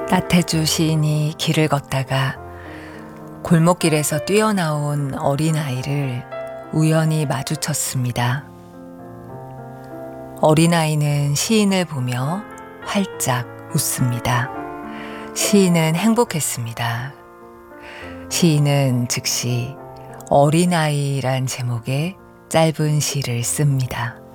나태주 시인이 길을 걷다가 골목길에서 뛰어나온 어린아이를 우연히 마주쳤습니다. 어린아이는 시인을 보며 활짝 웃습니다. 시인은 행복했습니다. 시인은 즉시 어린아이란 제목의 짧은 시를 씁니다.